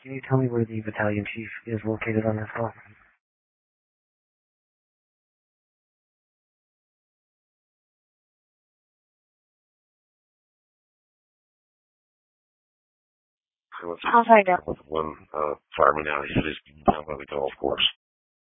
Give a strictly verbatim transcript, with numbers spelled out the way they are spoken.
Can you tell me where the battalion chief is located on this call? I'll find out. With one uh, fireman out, he said he's down by the golf course.